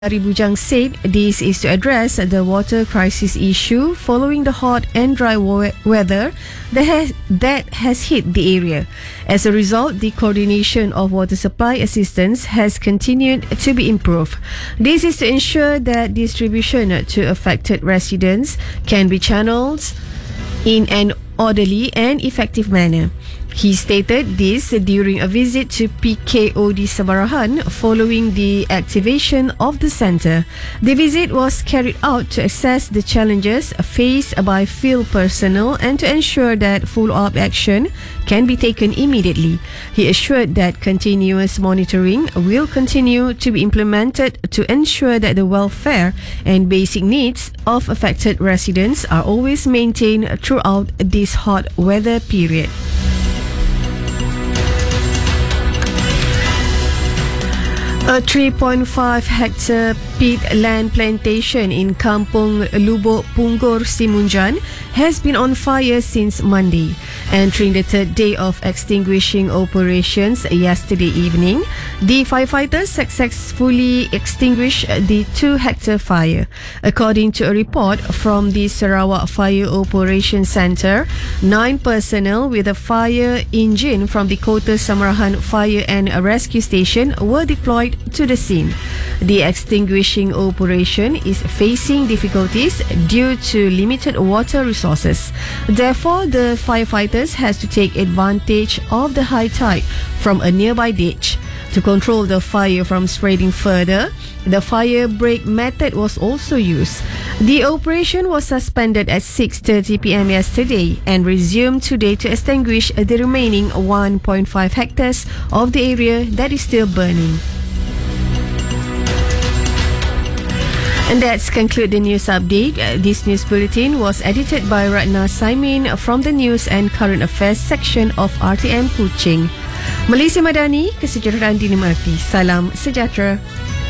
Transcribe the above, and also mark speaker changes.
Speaker 1: Ari Bujang said this is to address the water crisis issue following the hot and dry weather that has hit the area. As a result, the coordination of water supply assistance has continued to be improved. This is to ensure that distribution to affected residents can be channeled in an orderly and effective manner. He stated this during a visit to PKOD Sabarahan following the activation of the centre. The visit was carried out to assess the challenges faced by field personnel and to ensure that follow-up action can be taken immediately. He assured that continuous monitoring will continue to be implemented to ensure that the welfare and basic needs of affected residents are always maintained throughout this hot weather period. A 3.5 hectare peat land plantation in Kampung Lubuk Punggor Simunjan has been on fire since Monday. Entering the third day of extinguishing operations yesterday evening, the firefighters successfully extinguished the 2-hectare fire. According to a report from the Sarawak Fire Operations Centre, 9 personnel with a fire engine from the Kota Samarahan Fire and Rescue Station were deployed to the scene. The extinguishing operation is facing difficulties due to limited water resources. Therefore, the firefighters has to take advantage of the high tide from a nearby ditch. To control the fire from spreading further, the fire break method was also used. The operation was suspended at 6:30 p.m. yesterday and resumed today to extinguish the remaining 1.5 hectares of the area that is still burning. And that's conclude the news update. This news bulletin was edited by Ratna Saimin from the News and Current Affairs section of RTM Kuching. Malaysia Madani, kesejahteraan dinikmati. Salam sejahtera.